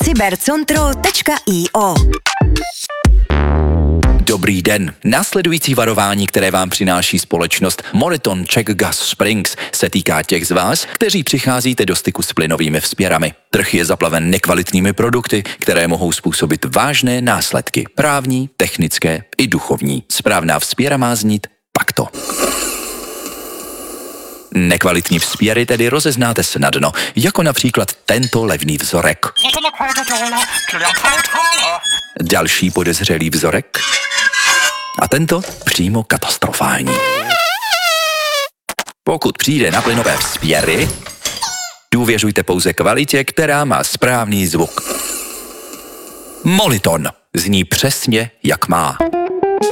cybercontrol.io. Dobrý den. Následující varování, které vám přináší společnost Moriton Czech Gas Springs, se týká těch z vás, kteří přicházíte do styku s plynovými vzpěrami. Trh je zaplaven nekvalitními produkty, které mohou způsobit vážné následky. Právní, technické i duchovní. Správná vzpěra má znít takto. Nekvalitní vzpěry tedy rozeznáte snadno, jako například tento levný vzorek. Další podezřelý vzorek. A tento přímo katastrofální. Pokud přijde na plynové vzpěry, důvěřujte pouze kvalitě, která má správný zvuk. Moliton zní přesně, jak má.